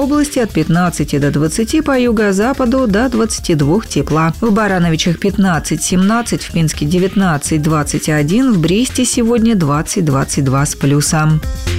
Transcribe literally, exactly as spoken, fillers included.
области от пятнадцати до двадцати, по юго-западу до двадцати двух тепла. В Барановичах пятнадцать-семнадцать, в Пинске девятнадцать-двадцать один, в Бресте сегодня двадцать-двадцать два с плюсом.